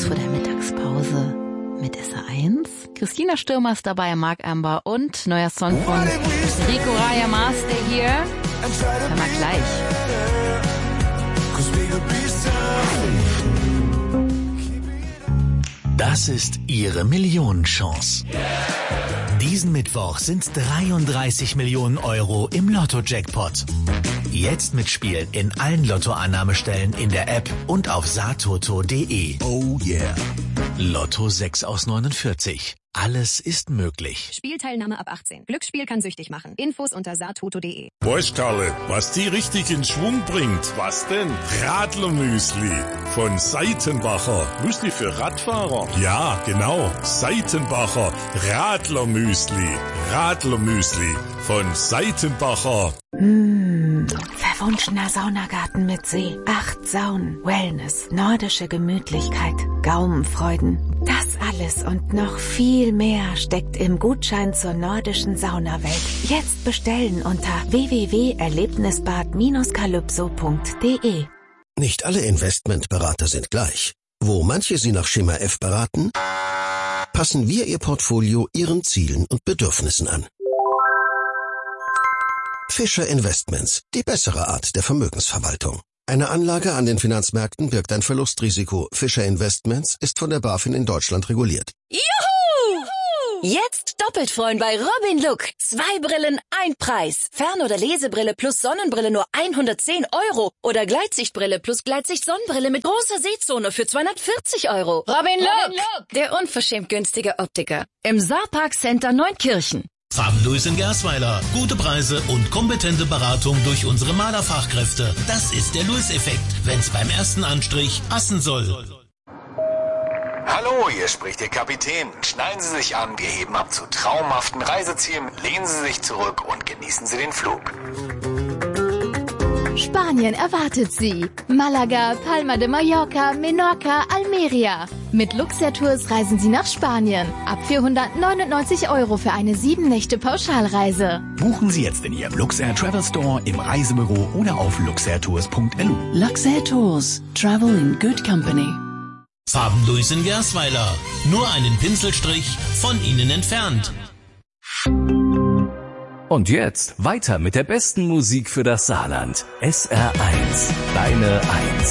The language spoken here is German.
kurz vor der Mittagspause mit SR1. Christina Stürmer ist dabei, Mark Amber und neuer Song von Rico Raya Master hier. Hör mal gleich. Das ist Ihre Millionenchance. Diesen Mittwoch sind 33 Millionen Euro im Lotto-Jackpot. Jetzt mitspielen in allen Lottoannahmestellen in der App und auf satoto.de. Oh yeah. Lotto 6 aus 49. Alles ist möglich. Spielteilnahme ab 18. Glücksspiel kann süchtig machen. Infos unter satoto.de. Weißt Karle, was die richtig in Schwung bringt? Was denn? Radlermüsli von Seitenbacher. Müsli für Radfahrer. Ja, genau. Seitenbacher Radlermüsli. Radlermüsli von Seitenbacher. Verwunschener Saunagarten mit See. 8 Saunen, Wellness, nordische Gemütlichkeit, Gaumenfreuden. Das alles und noch viel mehr steckt im Gutschein zur nordischen Saunawelt. Jetzt bestellen unter www.erlebnisbad-calypso.de. Nicht alle Investmentberater sind gleich. Wo manche Sie nach Schema F beraten, passen wir Ihr Portfolio Ihren Zielen und Bedürfnissen an. Fischer Investments, die bessere Art der Vermögensverwaltung. Eine Anlage an den Finanzmärkten birgt ein Verlustrisiko. Fischer Investments ist von der BaFin in Deutschland reguliert. Juhu! Jetzt doppelt freuen bei Robin Look. 2 Brillen, 1 Preis. Fern- oder Lesebrille plus Sonnenbrille nur 110 €. Oder Gleitsichtbrille plus Gleitsicht-Sonnenbrille mit großer Sehzone für 240 €. Robin Look, der unverschämt günstige Optiker. Im Saarpark Center Neunkirchen. Farbenlös in Gersweiler. Gute Preise und kompetente Beratung durch unsere Malerfachkräfte. Das ist der Lewis-Effekt, wenn's beim ersten Anstrich passen soll. Hallo, hier spricht Ihr Kapitän. Schnallen Sie sich an, wir heben ab zu traumhaften Reisezielen. Lehnen Sie sich zurück und genießen Sie den Flug. Spanien erwartet Sie. Malaga, Palma de Mallorca, Menorca, Almeria. Mit Luxair Tours reisen Sie nach Spanien. Ab 499 € für eine 7-Nächte-Pauschalreise. Buchen Sie jetzt in Ihrem Luxair Travel Store, im Reisebüro oder auf luxairtours.lu. Luxair Tours. Travel in good company. Farbenlös in Gersweiler. Nur einen Pinselstrich von Ihnen entfernt. Und jetzt weiter mit der besten Musik für das Saarland. SR1, deine 1.